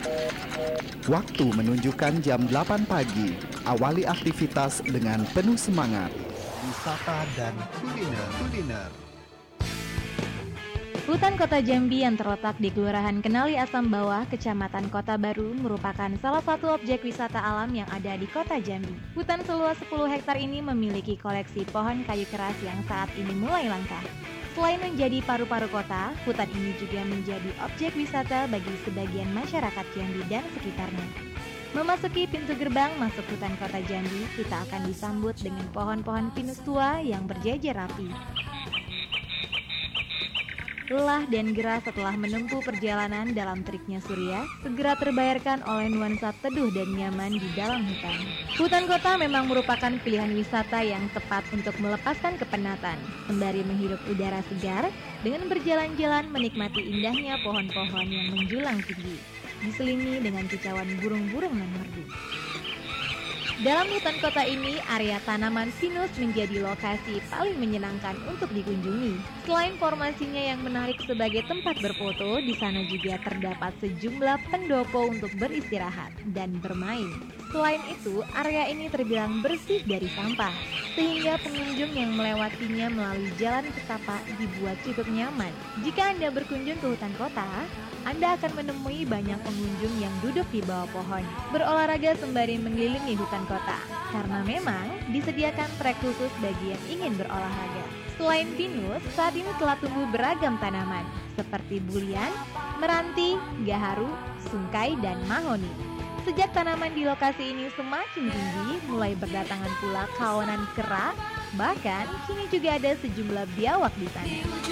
Waktu menunjukkan jam 8 pagi. Awali aktivitas dengan penuh semangat. Wisata dan kuliner. Hutan Kota Jambi yang terletak di Kelurahan Kenali Asam Bawah, Kecamatan Kota Baru merupakan salah satu objek wisata alam yang ada di Kota Jambi. Hutan seluas 10 hektar ini memiliki koleksi pohon kayu keras yang saat ini mulai langka. Selain menjadi paru-paru kota, hutan ini juga menjadi objek wisata bagi sebagian masyarakat Jambi dan sekitarnya. Memasuki pintu gerbang masuk hutan Kota Jambi, kita akan disambut dengan pohon-pohon pinus tua yang berjejer rapi. Lelah dan gerah setelah menempuh perjalanan dalam teriknya Surya, segera terbayarkan oleh nuansa teduh dan nyaman di dalam hutan. Hutan kota memang merupakan pilihan wisata yang tepat untuk melepaskan kepenatan, sembari menghirup udara segar dengan berjalan-jalan menikmati indahnya pohon-pohon yang menjulang tinggi, diselingi dengan kicauan burung-burung nan merdu. Dalam hutan kota ini, area tanaman pinus menjadi lokasi paling menyenangkan untuk dikunjungi. Selain formasinya yang menarik sebagai tempat berfoto, di sana juga terdapat sejumlah pendopo untuk beristirahat dan bermain. Selain itu, area ini terbilang bersih dari sampah, sehingga pengunjung yang melewatinya melalui jalan setapak dibuat cukup nyaman. Jika Anda berkunjung ke hutan kota, Anda akan menemui banyak pengunjung yang duduk di bawah pohon, berolahraga sembari mengelilingi hutan kota, karena memang disediakan trek khusus bagi yang ingin berolahraga. Selain pinus, saat ini telah tumbuh beragam tanaman, seperti bulian, meranti, gaharu, sungkai, dan mahoni. Sejak tanaman di lokasi ini semakin tinggi, mulai berdatangan pula kawanan kera, bahkan kini juga ada sejumlah biawak di sana.